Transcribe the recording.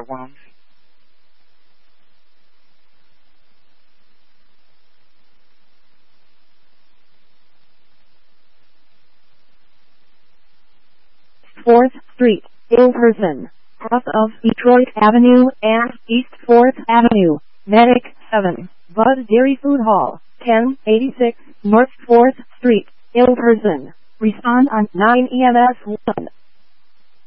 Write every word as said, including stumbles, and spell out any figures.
wounds. fourth Street, Ilverson, cross of Detroit Avenue and East fourth Avenue, Medic seven, Bud Dairy Food Hall, ten eighty-six North fourth Street, Ilverson. Respond on nine E M S one.